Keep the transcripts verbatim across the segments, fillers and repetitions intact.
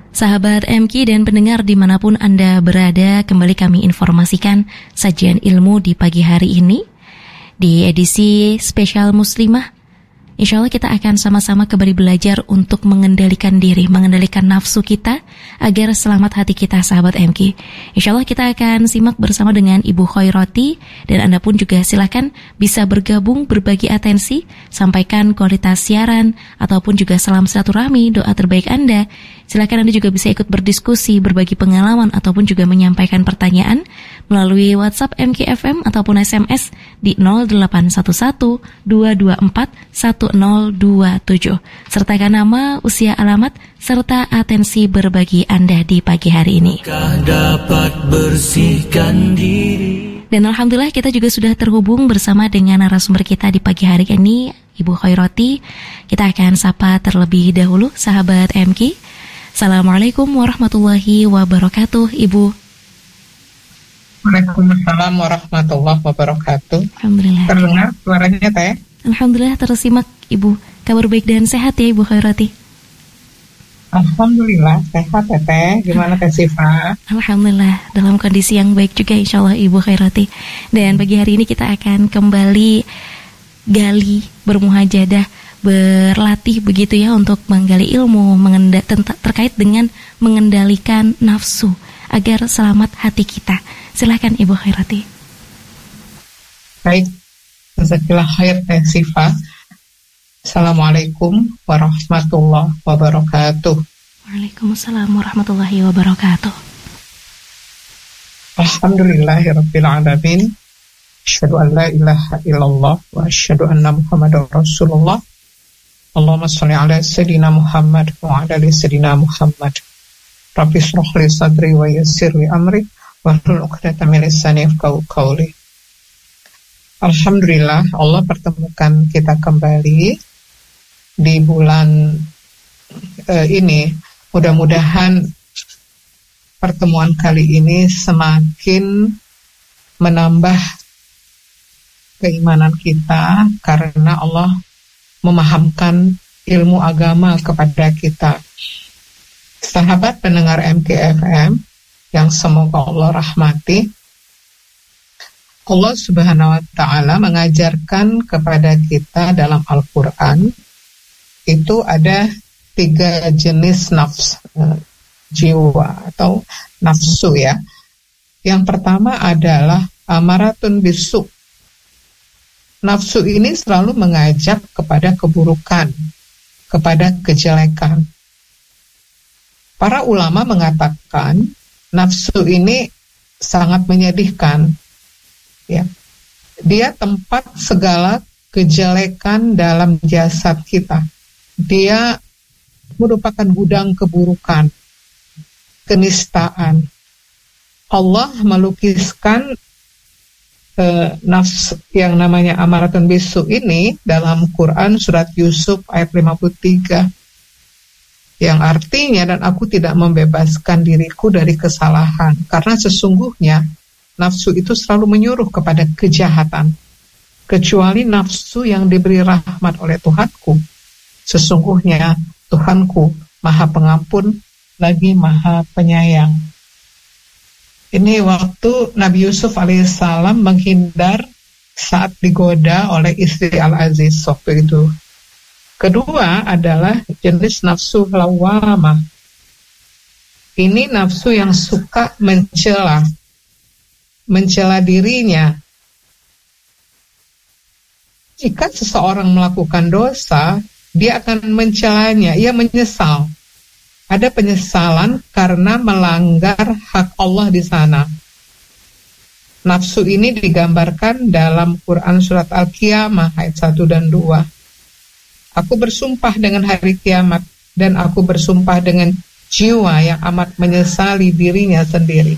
Sahabat M K dan pendengar dimanapun Anda berada, kembali kami informasikan sajian ilmu di pagi hari ini di edisi spesial Muslimah. Insya Allah kita akan sama-sama kembali belajar untuk mengendalikan diri, mengendalikan nafsu kita agar selamat hati kita, sahabat M K. Insya Allah kita akan simak bersama dengan Ibu Khairati, dan Anda pun juga silakan bisa bergabung, berbagi atensi, sampaikan kualitas siaran, ataupun juga salam silaturahmi, doa terbaik Anda. Silakan Anda juga bisa ikut berdiskusi, berbagi pengalaman, ataupun juga menyampaikan pertanyaan melalui WhatsApp M K F M ataupun S M S di nol delapan satu satu dua dua empat satu nol dua tujuh. Sertakan nama, usia, alamat, serta atensi berbagi Anda di pagi hari ini. Dapat bersihkan diri. Dan Alhamdulillah kita juga sudah terhubung bersama dengan narasumber kita di pagi hari ini, Ibu Khairati. Kita akan sapa terlebih dahulu, sahabat M K. Assalamualaikum warahmatullahi wabarakatuh, Ibu. Waalaikumsalam warahmatullahi wabarakatuh. Alhamdulillah. Terdengar suaranya, Teh? Alhamdulillah tersimak, Ibu. Kabar baik dan sehat ya, Ibu Khairati? Alhamdulillah sehat ya, Teh. Gimana Teh Sifa? Alhamdulillah dalam kondisi yang baik juga, insya Allah, Ibu Khairati. Dan pagi hari ini kita akan kembali gali, bermuhajadah, berlatih begitu ya untuk menggali ilmu mengenda- tenta- terkait dengan mengendalikan nafsu agar selamat hati kita. Silahkan Ibu Khairati. Baik, jazakallah khair Teh Sifa. Assalamualaikum warahmatullahi wabarakatuh. Waalaikumsalam warahmatullahi wabarakatuh. Alhamdulillahirabbil alamin. Asyhadu an la ilaha illallah wa asyhadu anna Muhammadar Rasulullah. Allahumma shalli ala sayyidina Muhammad wa ala ali sayyidina Muhammad. Rabbi shrah li sadri wa yassir li amri wahlul 'uqdatam min lisani yafqahu qawli. Alhamdulillah Allah pertemukan kita kembali di bulan uh, ini. Mudah-mudahan pertemuan kali ini semakin menambah keimanan kita karena Allah memahamkan ilmu agama kepada kita. Sahabat pendengar M K F M yang semoga Allah rahmati, Allah Subhanahu wa ta'ala mengajarkan kepada kita dalam Al-Quran itu ada tiga jenis nafs, uh, jiwa atau nafsu ya. Yang pertama adalah amaratun bisu. Nafsu ini selalu mengajak kepada keburukan, kepada kejelekan. Para ulama mengatakan nafsu ini sangat menyedihkan. Ya. Dia tempat segala kejelekan dalam jasad kita. Dia merupakan gudang keburukan, kenistaan. Allah melukiskan eh, nafs yang namanya amaratun bisu ini dalam Quran surat Yusuf ayat lima puluh tiga. Yang artinya, dan aku tidak membebaskan diriku dari kesalahan, karena sesungguhnya nafsu itu selalu menyuruh kepada kejahatan, kecuali nafsu yang diberi rahmat oleh Tuhanku. Sesungguhnya Tuhanku Maha Pengampun lagi Maha Penyayang. Ini waktu Nabi Yusuf alaihissalam menghindar saat digoda oleh istri Al-Aziz waktu itu. Kedua adalah jenis nafsu lawamah. Ini nafsu yang suka mencela, mencela dirinya. Jika seseorang melakukan dosa, dia akan mencelanya, ia menyesal. Ada penyesalan karena melanggar hak Allah di sana. Nafsu ini digambarkan dalam Quran surat Al-Qiyamah ayat satu dan dua. Aku bersumpah dengan hari kiamat, dan aku bersumpah dengan jiwa yang amat menyesali dirinya sendiri.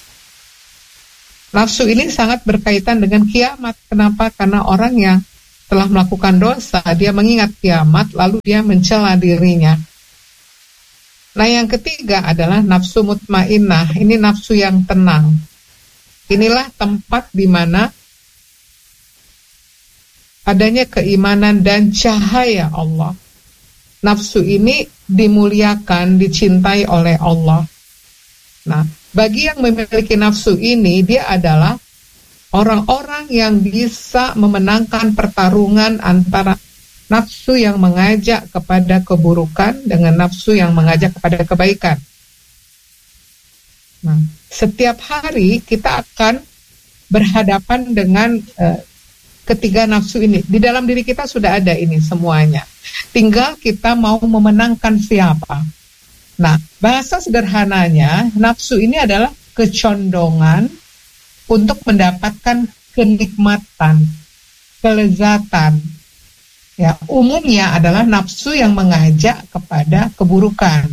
Nafsu ini sangat berkaitan dengan kiamat. Kenapa? Karena orang yang telah melakukan dosa, dia mengingat kiamat, lalu dia mencela dirinya. Nah, yang ketiga adalah nafsu mutmainnah. Ini nafsu yang tenang. Inilah tempat di mana adanya keimanan dan cahaya Allah. nafsu ini dimuliakan, dicintai oleh Allah. Nah, bagi yang memiliki nafsu ini, dia adalah orang-orang yang bisa memenangkan pertarungan antara nafsu yang mengajak kepada keburukan dengan nafsu yang mengajak kepada kebaikan. Nah, setiap hari kita akan berhadapan dengan uh, ketiga nafsu ini. Di dalam diri kita sudah ada ini semuanya. Tinggal kita mau memenangkan siapa. Nah, bahasa sederhananya, nafsu ini adalah kecondongan untuk mendapatkan kenikmatan, kelezatan. Ya, umumnya adalah nafsu yang mengajak kepada keburukan.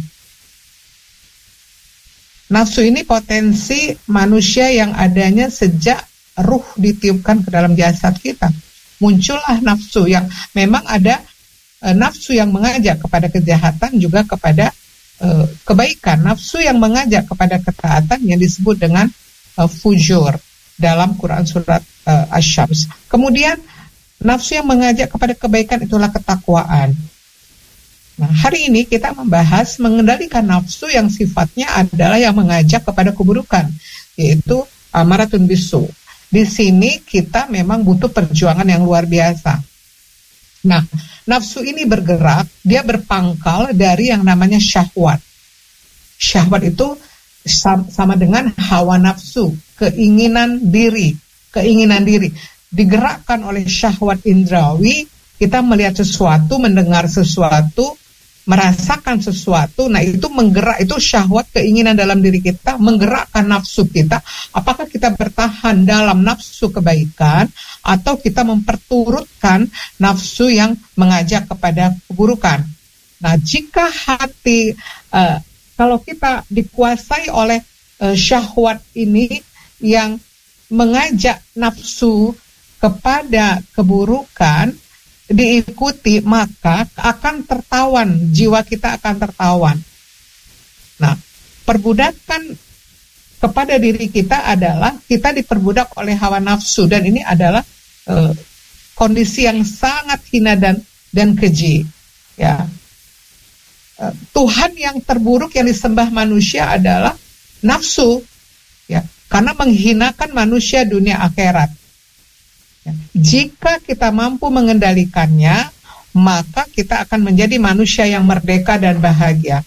Nafsu ini potensi manusia yang adanya sejak ruh ditiupkan ke dalam jasad kita. Muncullah nafsu yang memang ada e, nafsu yang mengajak kepada kejahatan juga kepada e, kebaikan. Nafsu yang mengajak kepada ketaatan yang disebut dengan e, fujur dalam Quran surat e, Asy-Syams. Kemudian nafsu yang mengajak kepada kebaikan itulah ketakwaan. Nah, hari ini kita membahas mengendalikan nafsu yang sifatnya adalah yang mengajak kepada keburukan, yaitu amaratun bisu. Di sini kita memang butuh perjuangan yang luar biasa. Nah, nafsu ini bergerak, dia berpangkal dari yang namanya syahwat. Syahwat itu sama dengan hawa nafsu, keinginan diri, keinginan diri. Digerakkan oleh syahwat indrawi, kita melihat sesuatu, mendengar sesuatu, merasakan sesuatu. Nah, itu menggerak, itu syahwat, keinginan dalam diri kita, menggerakkan nafsu kita. Apakah kita bertahan dalam nafsu kebaikan atau kita memperturutkan nafsu yang mengajak kepada keburukan. Nah, jika hati uh, kalau kita dikuasai oleh uh, syahwat ini yang mengajak nafsu kepada keburukan diikuti, maka akan tertawan, jiwa kita akan tertawan. Nah, perbudakan kepada diri kita adalah kita diperbudak oleh hawa nafsu, dan ini adalah e, kondisi yang sangat hina dan dan keji. Ya, e, Tuhan yang terburuk yang disembah manusia adalah nafsu, ya, karena menghinakan manusia dunia akhirat. Jika kita mampu mengendalikannya, maka kita akan menjadi manusia yang merdeka dan bahagia.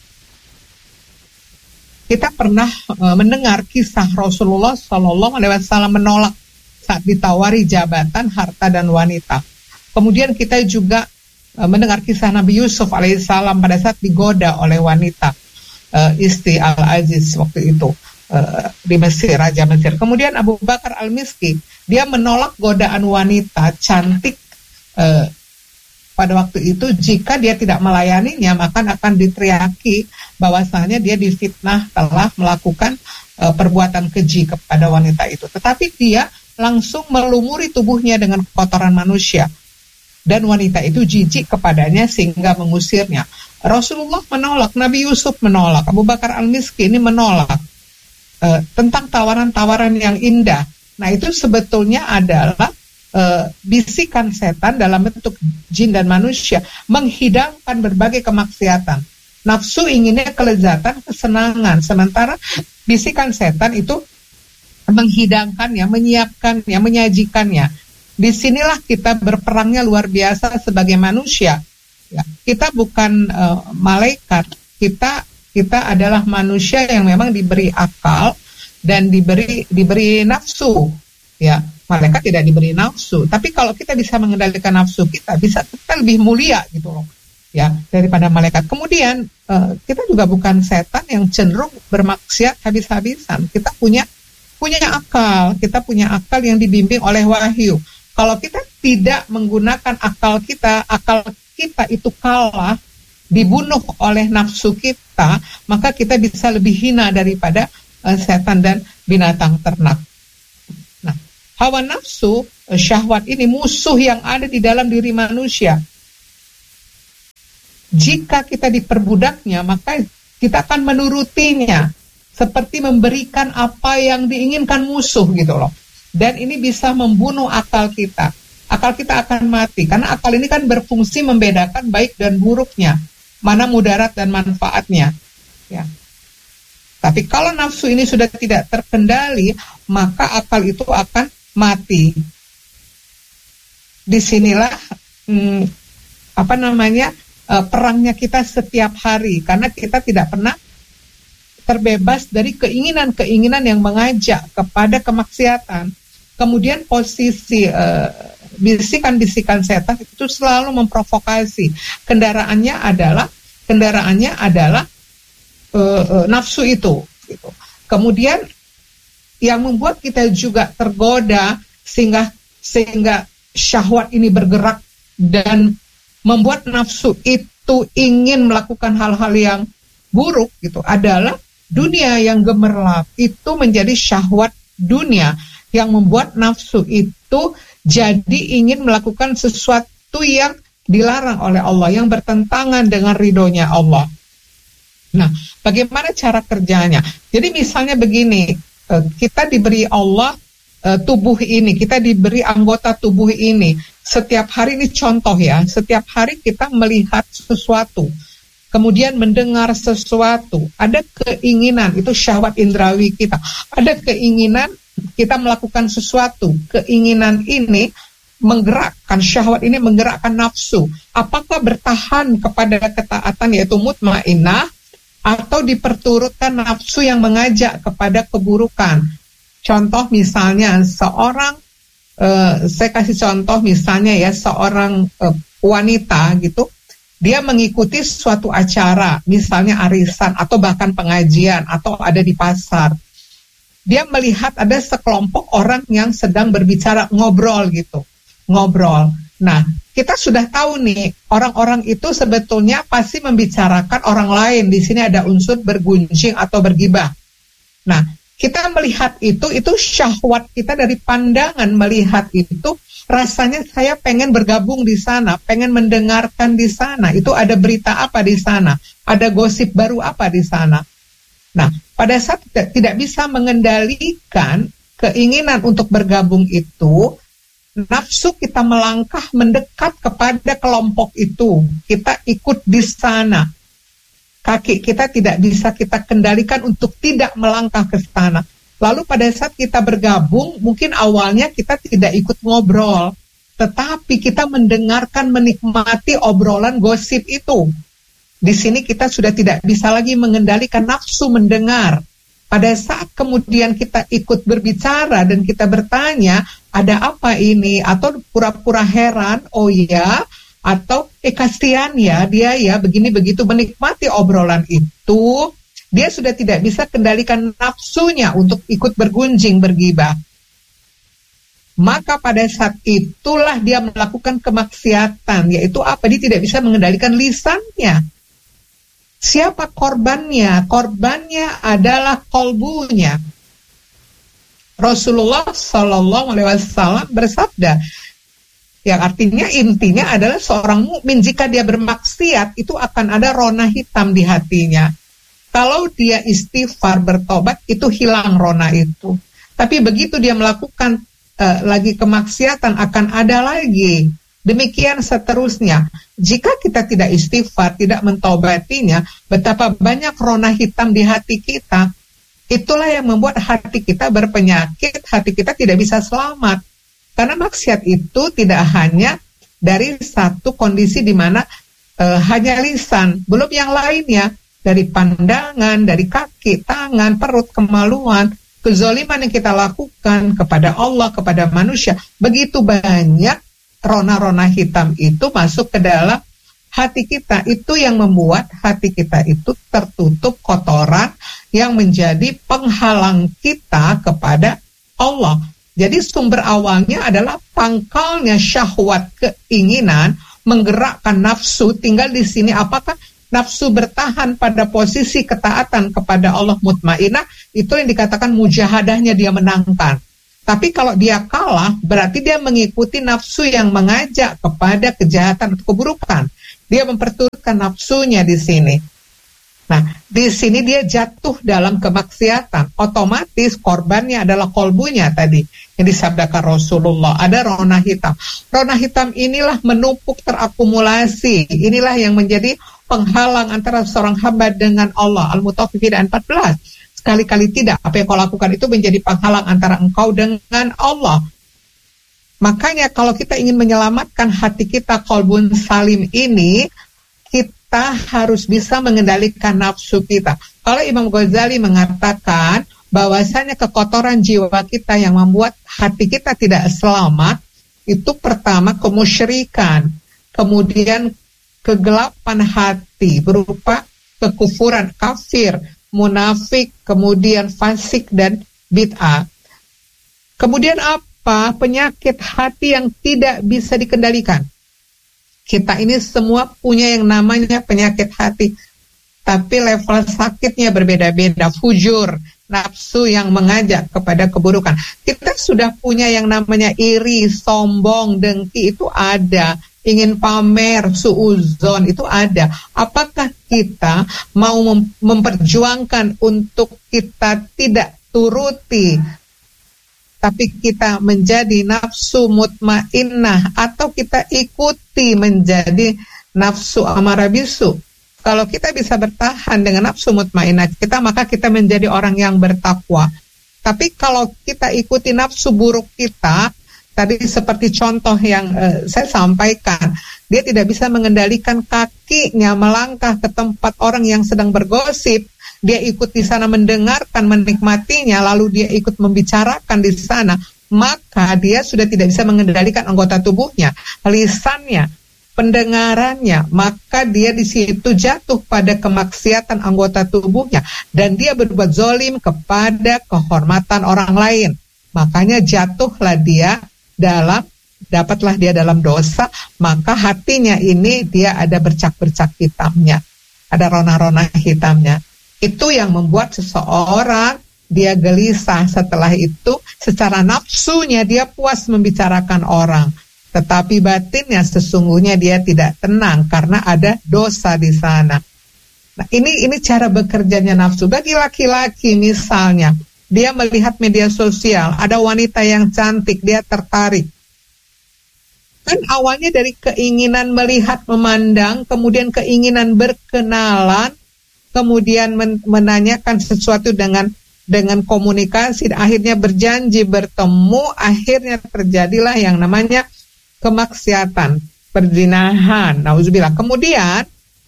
Kita pernah uh, mendengar kisah Rasulullah Shallallahu Alaihi Wasallam menolak saat ditawari jabatan, harta dan wanita. Kemudian kita juga uh, mendengar kisah Nabi Yusuf Alaihissalam pada saat digoda oleh wanita uh, istri Al-Aziz waktu itu uh, di Mesir, Raja Mesir. Kemudian Abu Bakar Al-Miski, dia menolak godaan wanita cantik eh, pada waktu itu. Jika dia tidak melayaninya, maka akan diteriaki bahwasanya dia difitnah telah melakukan eh, perbuatan keji kepada wanita itu. Tetapi dia langsung melumuri tubuhnya dengan kotoran manusia, dan wanita itu jijik kepadanya sehingga mengusirnya. Rasulullah menolak, Nabi Yusuf menolak, Abu Bakar Al-Miski ini menolak eh, tentang tawaran-tawaran yang indah. Nah, itu sebetulnya adalah e, bisikan setan dalam bentuk jin dan manusia, menghidangkan berbagai kemaksiatan. Nafsu inginnya kelezatan, kesenangan, sementara bisikan setan itu menghidangkannya, menyiapkannya, menyajikannya. Disinilah kita berperangnya luar biasa sebagai manusia. Ya, kita bukan e, malaikat, kita kita adalah manusia yang memang diberi akal dan diberi diberi nafsu. Ya, malaikat tidak diberi nafsu. Tapi kalau kita bisa mengendalikan nafsu kita, bisa kita lebih mulia gitu loh, ya, daripada malaikat. Kemudian uh, kita juga bukan setan yang cenderung bermaksiat habis-habisan. Kita punya punya akal, kita punya akal yang dibimbing oleh wahyu. Kalau kita tidak menggunakan akal kita, akal kita itu kalah, dibunuh oleh nafsu kita, maka kita bisa lebih hina daripada setan dan binatang ternak. Nah, hawa nafsu, syahwat ini musuh yang ada di dalam diri manusia. Jika kita diperbudaknya, maka kita akan menurutinya, seperti memberikan apa yang diinginkan musuh gitu loh. Dan ini bisa membunuh akal kita. akal kita akan mati. Karena akal ini kan berfungsi membedakan baik dan buruknya, mana mudarat dan manfaatnya. Ya. Tapi kalau nafsu ini sudah tidak terkendali, maka akal itu akan mati. Disinilah hmm, apa namanya uh, perangnya kita setiap hari, karena kita tidak pernah terbebas dari keinginan-keinginan yang mengajak kepada kemaksiatan. Kemudian posisi uh, bisikan-bisikan setan itu selalu memprovokasi. Kendaraannya adalah kendaraannya adalah uh, uh, nafsu itu. Gitu. Kemudian yang membuat kita juga tergoda sehingga sehingga syahwat ini bergerak dan membuat nafsu itu ingin melakukan hal-hal yang buruk gitu adalah dunia yang gemerlap. Itu menjadi syahwat dunia yang membuat nafsu itu jadi ingin melakukan sesuatu yang dilarang oleh Allah, yang bertentangan dengan ridhonya Allah. Nah, bagaimana cara kerjanya? Jadi misalnya begini, kita diberi Allah tubuh ini, kita diberi anggota tubuh ini. Setiap hari, ini contoh ya, setiap hari kita melihat sesuatu, kemudian mendengar sesuatu, ada keinginan, itu syahwat indrawi kita, ada keinginan kita melakukan sesuatu, keinginan ini menggerakkan, syahwat ini menggerakkan nafsu. Apakah bertahan kepada ketaatan yaitu mutmainnah, atau diperturutkan nafsu yang mengajak kepada keburukan? Contoh misalnya seorang, uh, saya kasih contoh misalnya ya, seorang uh, wanita gitu, dia mengikuti suatu acara, misalnya arisan atau bahkan pengajian atau ada di pasar. Dia melihat ada sekelompok orang yang sedang berbicara, ngobrol gitu, ngobrol. Nah, kita sudah tahu nih, orang-orang itu sebetulnya pasti membicarakan orang lain. Di sini ada unsur bergunjing atau bergibah. Nah, kita melihat itu, itu syahwat kita dari pandangan melihat itu. Rasanya saya pengen bergabung di sana, pengen mendengarkan di sana. Itu ada berita apa di sana? Ada gosip baru apa di sana? Nah, pada saat tidak, tidak bisa mengendalikan keinginan untuk bergabung itu, nafsu kita melangkah mendekat kepada kelompok itu. Kita ikut di sana. Kaki kita tidak bisa kita kendalikan untuk tidak melangkah ke sana. Lalu pada saat kita bergabung, mungkin awalnya kita tidak ikut ngobrol, tetapi kita mendengarkan, menikmati obrolan gosip itu. Di sini kita sudah tidak bisa lagi mengendalikan nafsu mendengar. Pada saat kemudian kita ikut berbicara dan kita bertanya, ada apa ini? Atau pura-pura heran, oh ya, atau eh kasihan ya, dia ya begini begitu, menikmati obrolan itu. Dia sudah tidak bisa kendalikan nafsunya untuk ikut bergunjing, bergibah. Maka pada saat itulah dia melakukan kemaksiatan, yaitu apa? Dia tidak bisa mengendalikan lisannya. Siapa korbannya? Korbannya adalah kolbunya. Rasulullah Shallallahu Alaihi Wasallam bersabda, yang artinya intinya adalah seorang mukmin jika dia bermaksiat itu akan ada rona hitam di hatinya. Kalau dia istighfar, bertobat, itu hilang rona itu. Tapi begitu dia melakukan uh, lagi kemaksiatan, akan ada lagi. Demikian seterusnya. Jika kita tidak istighfar, tidak mentobatinya, betapa banyak rona hitam di hati kita. Itulah yang membuat hati kita berpenyakit, hati kita tidak bisa selamat. Karena maksiat itu tidak hanya dari satu kondisi di mana uh, hanya lisan, belum yang lainnya. Dari pandangan, dari kaki, tangan, perut, kemaluan, kezaliman yang kita lakukan kepada Allah, kepada manusia. Begitu banyak rona-rona hitam itu masuk ke dalam hati kita. Itu yang membuat hati kita itu tertutup kotoran yang menjadi penghalang kita kepada Allah. Jadi sumber awalnya adalah pangkalnya syahwat, keinginan, menggerakkan nafsu. Tinggal di sini apakah nafsu bertahan pada posisi ketaatan kepada Allah mutmainnah, itu yang dikatakan mujahadahnya, dia menangkan. Tapi kalau dia kalah, berarti dia mengikuti nafsu yang mengajak kepada kejahatan atau keburukan. Dia memperturutkan nafsunya di sini. Nah, di sini dia jatuh dalam kemaksiatan. Otomatis korbannya adalah kolbunya tadi yang disabdakan Rasulullah. Ada rona hitam. Rona hitam inilah menumpuk terakumulasi. Inilah yang menjadi penghalang antara seorang hamba dengan Allah. Al-Mutaffifin empat belas. Sekali-kali tidak. Apa yang kau lakukan itu menjadi penghalang antara engkau dengan Allah. Makanya kalau kita ingin menyelamatkan hati kita, kolbun salim ini, kita harus bisa mengendalikan nafsu kita. Kalau Imam Ghazali mengatakan bahwasanya kekotoran jiwa kita yang membuat hati kita tidak selamat, itu pertama kemusyrikan, kemudian kegelapan hati berupa kekufuran, kafir, munafik, kemudian fasik dan bid'ah. Kemudian apa? Penyakit hati yang tidak bisa dikendalikan. Kita ini semua punya yang namanya penyakit hati, tapi level sakitnya berbeda-beda. Fujur, nafsu yang mengajak kepada keburukan. Kita sudah punya yang namanya iri, sombong, dengki, itu ada. Ingin pamer, suuzon, itu ada. Apakah kita mau mem- memperjuangkan untuk kita tidak turuti, tapi kita menjadi nafsu mutmainnah, atau kita ikuti menjadi nafsu amarah bisu? Kalau kita bisa bertahan dengan nafsu mutmainnah kita, maka kita menjadi orang yang bertakwa. Tapi kalau kita ikuti nafsu buruk kita, tadi seperti contoh yang uh, saya sampaikan, dia tidak bisa mengendalikan kakinya melangkah ke tempat orang yang sedang bergosip. Dia ikut di sana mendengarkan, menikmatinya, lalu dia ikut membicarakan di sana, maka dia sudah tidak bisa mengendalikan anggota tubuhnya, lisannya, pendengarannya, maka dia di situ jatuh pada kemaksiatan anggota tubuhnya, dan dia berbuat zalim kepada kehormatan orang lain. Makanya jatuhlah dia dalam, dapatlah dia dalam dosa, maka hatinya ini dia ada bercak-bercak hitamnya, ada rona-rona hitamnya. Itu yang membuat seseorang dia gelisah. Setelah itu secara nafsunya dia puas membicarakan orang, tetapi batinnya sesungguhnya dia tidak tenang karena ada dosa di sana. Nah, ini ini cara bekerjanya nafsu. Bagi laki-laki misalnya, dia melihat media sosial, ada wanita yang cantik, dia tertarik. Kan awalnya dari keinginan melihat, memandang, kemudian keinginan berkenalan, kemudian men- menanyakan sesuatu dengan dengan komunikasi, akhirnya berjanji bertemu, akhirnya terjadilah yang namanya kemaksiatan, perzinahan, nauzubillah. Kemudian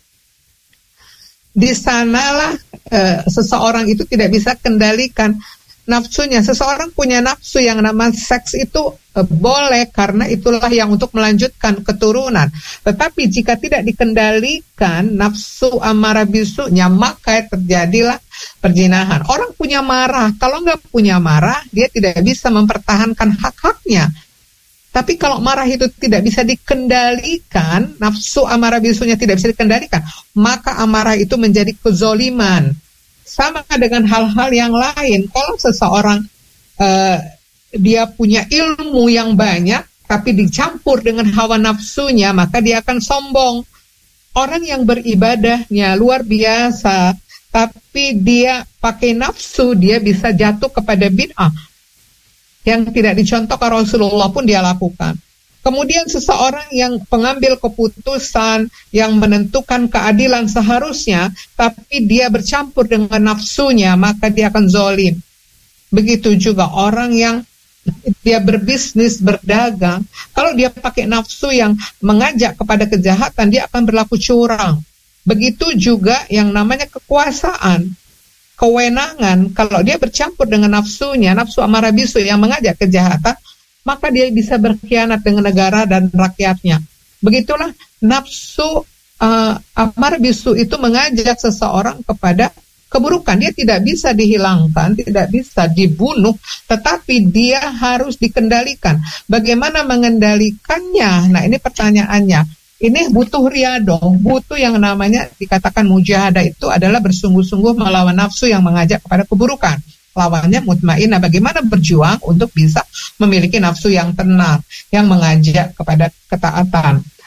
di sanalah e, seseorang itu tidak bisa kendalikan nafsunya. Seseorang punya nafsu yang nama seks itu e, boleh karena itulah yang untuk melanjutkan keturunan. Tetapi jika tidak dikendalikan nafsu amarah bisunya, maka terjadilah perzinahan. Orang punya marah, kalau nggak punya marah dia tidak bisa mempertahankan hak-haknya. Tapi kalau marah itu tidak bisa dikendalikan, nafsu amarah bisunya tidak bisa dikendalikan, maka amarah itu menjadi kezoliman. Sama dengan hal-hal yang lain. Kalau seseorang uh, dia punya ilmu yang banyak, tapi dicampur dengan hawa nafsunya, maka dia akan sombong. Orang yang beribadahnya luar biasa, tapi dia pakai nafsu, dia bisa jatuh kepada bid'ah. Yang tidak dicontohkan Rasulullah pun dia lakukan. Kemudian seseorang yang pengambil keputusan, yang menentukan keadilan seharusnya, tapi dia bercampur dengan nafsunya, maka dia akan zalim. Begitu juga orang yang dia berbisnis, berdagang, kalau dia pakai nafsu yang mengajak kepada kejahatan, dia akan berlaku curang. Begitu juga yang namanya kekuasaan, kewenangan, kalau dia bercampur dengan nafsunya, nafsu amarah bisu yang mengajak kejahatan, maka dia bisa berkhianat dengan negara dan rakyatnya. Begitulah nafsu uh, amarah bisu itu mengajak seseorang kepada keburukan. Dia tidak bisa dihilangkan, tidak bisa dibunuh, tetapi dia harus dikendalikan. Bagaimana mengendalikannya? Nah, ini pertanyaannya. Ini butuh riadoh, butuh yang namanya dikatakan mujahadah, itu adalah bersungguh-sungguh melawan nafsu yang mengajak kepada keburukan. Lawannya mutmainnah, bagaimana berjuang untuk bisa memiliki nafsu yang tenang, yang mengajak kepada ketaatan.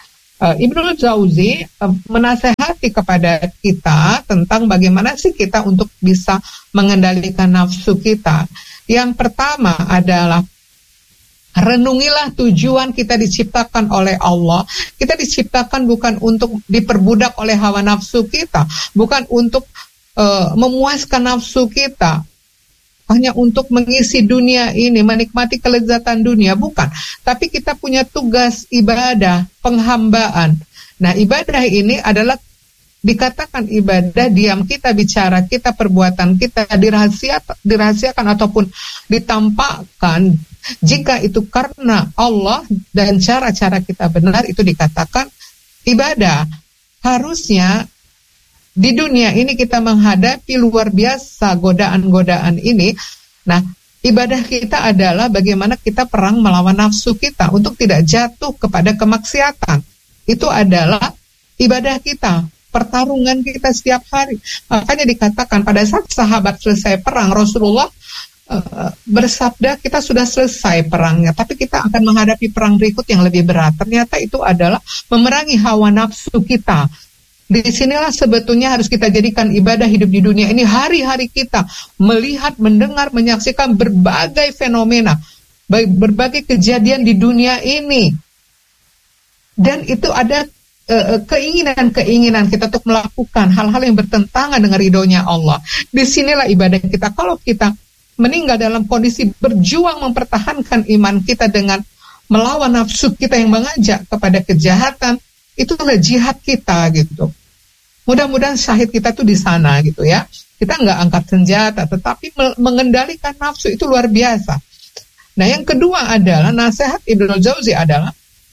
uh, Ibnu Jauzi uh, menasehati kepada kita tentang bagaimana sih kita untuk bisa mengendalikan nafsu kita. Yang pertama adalah renungilah tujuan kita diciptakan oleh Allah. Kita diciptakan bukan untuk diperbudak oleh hawa nafsu kita, bukan untuk uh, memuaskan nafsu kita, hanya untuk mengisi dunia ini, menikmati kelezatan dunia, bukan. Tapi kita punya tugas ibadah, penghambaan. Nah, ibadah ini adalah dikatakan ibadah, diam kita, bicara kita, perbuatan kita dirahasia, dirahasiakan ataupun ditampakkan. Jika itu karena Allah dan cara-cara kita benar, itu dikatakan ibadah. Harusnya di dunia ini kita menghadapi luar biasa godaan-godaan ini. Nah, ibadah kita adalah bagaimana kita perang melawan nafsu kita untuk tidak jatuh kepada kemaksiatan. Itu adalah ibadah kita, pertarungan kita setiap hari. Makanya dikatakan pada saat sahabat selesai perang, Rasulullah uh, bersabda, kita sudah selesai perangnya, tapi kita akan menghadapi perang berikut yang lebih berat. Ternyata itu adalah memerangi hawa nafsu kita. Disinilah sebetulnya harus kita jadikan ibadah hidup di dunia ini. Hari-hari kita melihat, mendengar, menyaksikan berbagai fenomena, berbagai kejadian di dunia ini. Dan itu ada uh, keinginan-keinginan kita untuk melakukan hal-hal yang bertentangan dengan ridhonya Allah. Disinilah ibadah kita. Kalau kita meninggal dalam kondisi berjuang mempertahankan iman kita dengan melawan nafsu kita yang mengajak kepada kejahatan, itulah jihad kita gitu. Mudah-mudahan syahid kita tuh di sana gitu ya. Kita nggak angkat senjata, tetapi mengendalikan nafsu itu luar biasa. Nah, yang kedua adalah nasihat Ibnu Jauzi adalah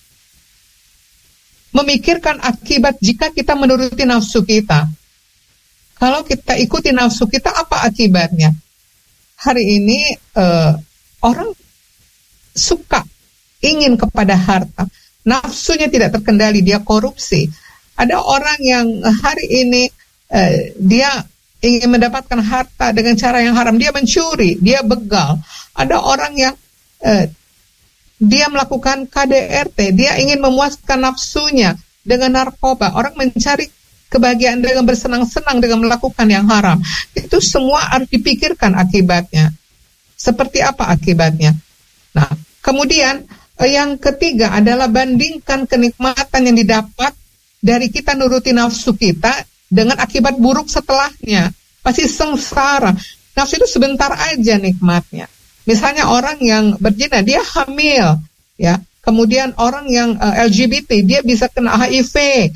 memikirkan akibat jika kita menuruti nafsu kita. Kalau kita ikuti nafsu kita, apa akibatnya? Hari ini uh, orang suka ingin kepada harta. Nafsunya tidak terkendali, dia korupsi. Ada orang yang hari ini eh, dia ingin mendapatkan harta dengan cara yang haram, dia mencuri, dia begal. Ada orang yang eh, dia melakukan K D R T, dia ingin memuaskan nafsunya dengan narkoba. Orang mencari kebahagiaan dengan bersenang-senang dengan melakukan yang haram. Itu semua harus dipikirkan akibatnya. Seperti apa akibatnya? Nah, kemudian yang ketiga adalah bandingkan kenikmatan yang didapat dari kita nuruti nafsu kita dengan akibat buruk setelahnya. Pasti sengsara. Nafsu itu sebentar aja nikmatnya. Misalnya orang yang berzina, dia hamil, ya. Kemudian orang yang uh, L G B T, dia bisa kena H I V.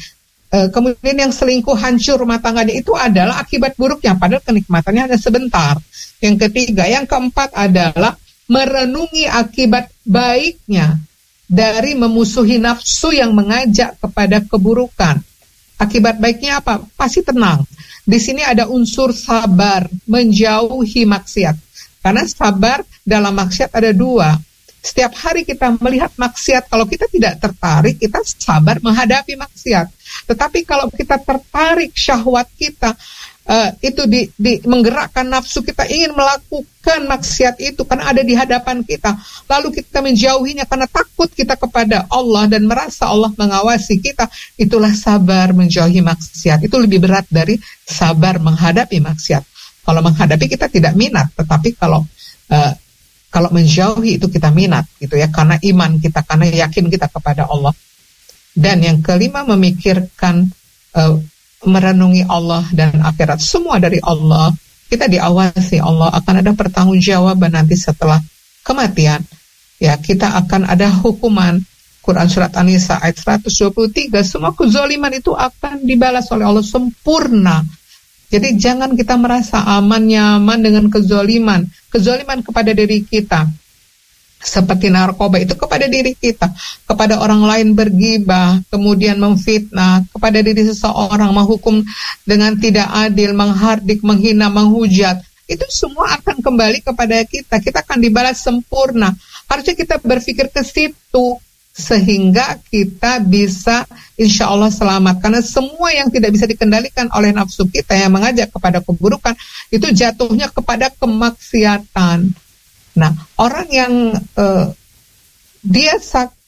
Uh, kemudian yang selingkuh, hancur rumah tangganya, itu adalah akibat buruknya. Padahal kenikmatannya hanya sebentar. Yang ketiga, yang keempat adalah merenungi akibat baiknya dari memusuhi nafsu yang mengajak kepada keburukan. Akibat baiknya apa? Pasti tenang. Di sini ada unsur sabar, menjauhi maksiat. Karena sabar dalam maksiat ada dua. Setiap hari kita melihat maksiat, kalau kita tidak tertarik, kita sabar menghadapi maksiat. Tetapi kalau kita tertarik, syahwat kita Uh, itu di, di, menggerakkan nafsu kita ingin melakukan maksiat itu karena ada di hadapan kita, lalu kita menjauhinya karena takut kita kepada Allah dan merasa Allah mengawasi kita, itulah sabar menjauhi maksiat. Itu lebih berat dari sabar menghadapi maksiat. Kalau menghadapi kita tidak minat, tetapi kalau uh, kalau menjauhi itu kita minat gitu ya, karena iman kita, karena yakin kita kepada Allah. Dan yang kelima, memikirkan uh, merenungi Allah dan akhirat. Semua dari Allah. Kita diawasi Allah, akan ada pertanggungjawaban nanti setelah kematian. Ya, kita akan ada hukuman. Quran surat An-Nisa ayat seratus dua puluh tiga, semua kezaliman itu akan dibalas oleh Allah sempurna. Jadi jangan kita merasa aman nyaman dengan kezaliman. Kezaliman kepada diri kita. Seperti narkoba itu kepada diri kita, kepada orang lain bergibah, kemudian memfitnah, kepada diri seseorang menghukum dengan tidak adil, menghardik, menghina, menghujat. Itu semua akan kembali kepada kita. Kita akan dibalas sempurna. Harusnya kita berpikir ke situ sehingga kita bisa insya Allah selamat. Karena semua yang tidak bisa dikendalikan oleh nafsu kita yang mengajak kepada keburukan, itu jatuhnya kepada kemaksiatan. Nah, orang yang uh, dia sak,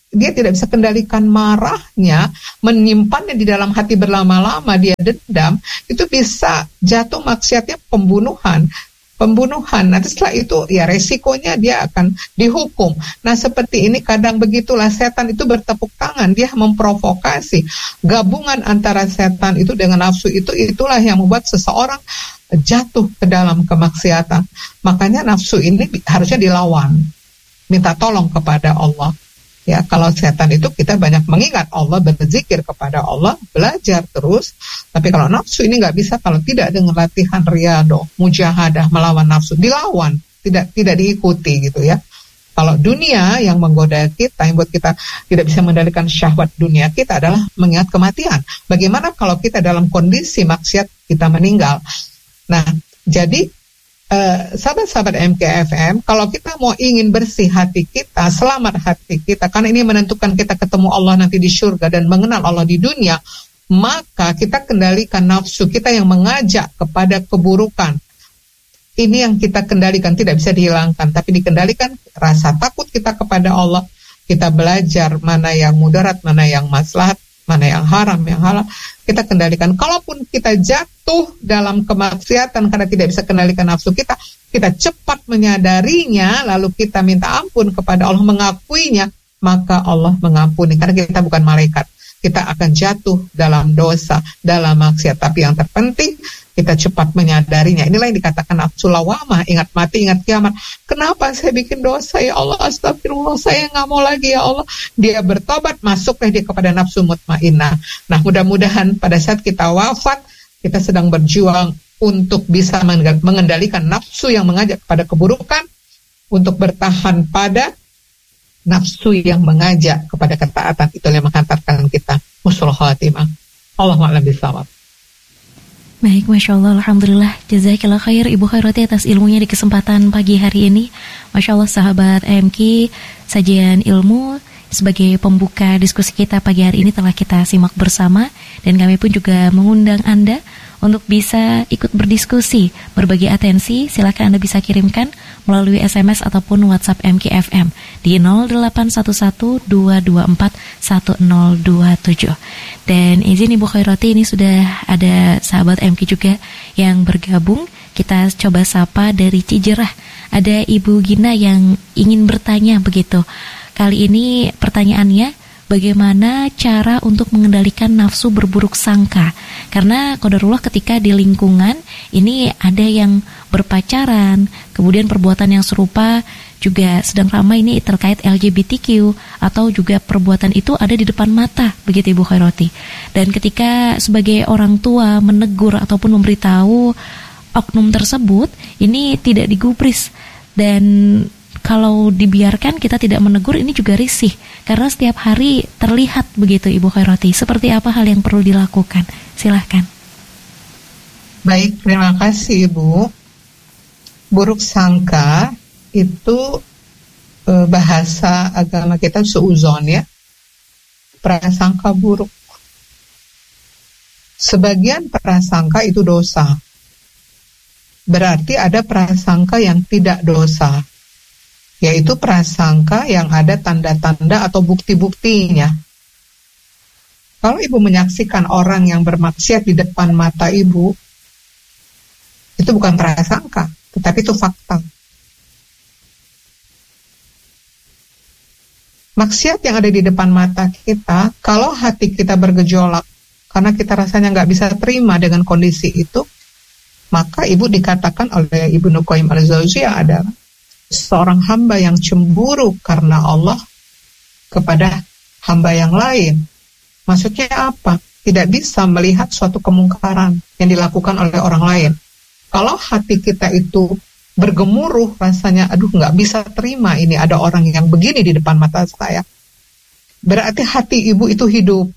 dia tidak bisa kendalikan marahnya, menyimpannya di dalam hati berlama-lama, dia dendam, itu bisa jatuh maksiatnya pembunuhan. Pembunuhan, nanti setelah itu ya resikonya dia akan dihukum. Nah seperti ini kadang begitulah, setan itu bertepuk tangan, dia memprovokasi. Gabungan antara setan itu dengan nafsu itu, itulah yang membuat seseorang jatuh ke dalam kemaksiatan. Makanya nafsu ini harusnya dilawan, minta tolong kepada Allah. Ya, kalau setan itu kita banyak mengingat Allah, berzikir kepada Allah, belajar terus. Tapi kalau nafsu ini nggak bisa kalau tidak dengan latihan riyadhah, mujahadah, melawan nafsu, dilawan, tidak tidak diikuti gitu ya. Kalau dunia yang menggoda kita, yang buat kita tidak bisa mengendalikan syahwat dunia kita adalah mengingat kematian. Bagaimana kalau kita dalam kondisi maksiat kita meninggal? Nah, jadi Uh, sahabat-sahabat M K F M, kalau kita mau ingin bersih hati kita, selamat hati kita, karena ini menentukan kita ketemu Allah nanti di surga dan mengenal Allah di dunia, maka kita kendalikan nafsu kita yang mengajak kepada keburukan. Ini yang kita kendalikan, tidak bisa dihilangkan, tapi dikendalikan rasa takut kita kepada Allah. Kita belajar mana yang mudarat, mana yang maslahat, mana yang haram, yang halal, kita kendalikan. Kalaupun kita jatuh dalam kemaksiatan karena tidak bisa kendalikan nafsu kita, kita cepat menyadarinya, lalu kita minta ampun kepada Allah, mengakuinya, maka Allah mengampuni. Karena kita bukan malaikat, kita akan jatuh dalam dosa, dalam maksiat. Tapi yang terpenting, kita cepat menyadarinya. Inilah yang dikatakan nafsu lawamah, ingat mati, ingat kiamat. Kenapa saya bikin dosa ya Allah, astagfirullah, saya nggak mau lagi ya Allah. Dia bertobat, masuklah dia kepada nafsu mutmainnah. Nah mudah-mudahan pada saat kita wafat, kita sedang berjuang untuk bisa mengendalikan nafsu yang mengajak kepada keburukan, untuk bertahan pada nafsu yang mengajak kepada ketaatan. Itu yang menghantarkan kita husnul khatimah. Allahu a'lam bishawab. Baik, Masya Allah, Alhamdulillah, Jazakillah khair Ibu Khairati atas ilmunya di kesempatan pagi hari ini. Masya Allah, sahabat M K, sajian ilmu sebagai pembuka diskusi kita pagi hari ini telah kita simak bersama. Dan kami pun juga mengundang Anda untuk bisa ikut berdiskusi, berbagi atensi. Silakan Anda bisa kirimkan melalui S M S ataupun WhatsApp M K F M di nol delapan satu satu dua dua empat satu nol dua tujuh. Dan izin Ibu Khairati, ini sudah ada sahabat M K juga yang bergabung. Kita coba sapa dari Cijerah. Ada Ibu Gina yang ingin bertanya begitu. Kali ini pertanyaannya, bagaimana cara untuk mengendalikan nafsu berburuk sangka? Karena qadarullah ketika di lingkungan ini ada yang berpacaran, kemudian perbuatan yang serupa juga sedang ramai ini terkait L G B T Q, atau juga perbuatan itu ada di depan mata, begitu Ibu Khairati. Dan ketika sebagai orang tua menegur ataupun memberitahu oknum tersebut, ini tidak digubris. Dan kalau dibiarkan kita tidak menegur, ini juga risih, karena setiap hari terlihat begitu Ibu Khairati. Seperti apa hal yang perlu dilakukan? Silahkan. Baik, terima kasih Ibu. Buruk sangka itu e, bahasa agama kita suuzon ya, prasangka buruk. Sebagian prasangka itu dosa, berarti ada prasangka yang tidak dosa, yaitu prasangka yang ada tanda-tanda atau bukti-buktinya. Kalau Ibu menyaksikan orang yang bermaksiat di depan mata Ibu, itu bukan prasangka, tetapi itu fakta. Maksiat yang ada di depan mata kita, kalau hati kita bergejolak karena kita rasanya nggak bisa terima dengan kondisi itu, maka Ibu dikatakan oleh Ibnu Qayyim al-Jauziyah adalah seorang hamba yang cemburu karena Allah kepada hamba yang lain. Maksudnya apa? Tidak bisa melihat suatu kemungkaran yang dilakukan oleh orang lain. Kalau hati kita itu bergemuruh, rasanya aduh nggak bisa terima ini ada orang yang begini di depan mata saya, berarti hati Ibu itu hidup.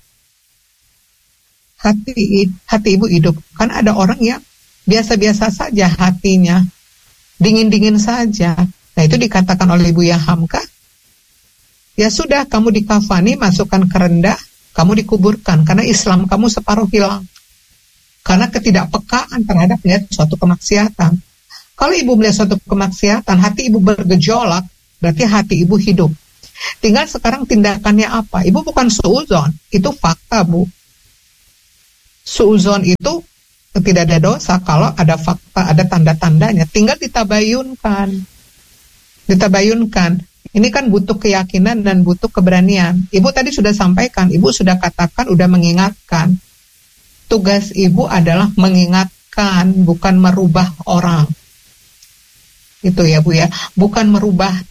Hati hati Ibu hidup. Kan ada orang yang biasa-biasa saja hatinya, dingin-dingin saja. Nah itu dikatakan oleh Ibu Yahamka, ya sudah, kamu dikafani, masukkan ke rendah, kamu dikuburkan, karena Islam kamu separuh hilang, karena ketidakpekaan terhadap melihat suatu kemaksiatan. Kalau Ibu melihat suatu kemaksiatan, hati Ibu bergejolak, berarti hati Ibu hidup. Tinggal sekarang tindakannya apa? Ibu bukan suuzon, itu fakta, Bu. Suuzon itu tidak ada dosa kalau ada fakta, ada tanda-tandanya. Tinggal ditabayunkan. Ditabayunkan. Ini kan butuh keyakinan dan butuh keberanian. Ibu tadi sudah sampaikan, Ibu sudah katakan, udah mengingatkan. Tugas Ibu adalah mengingatkan, bukan merubah orang. Itu ya, Bu ya. Bukan merubah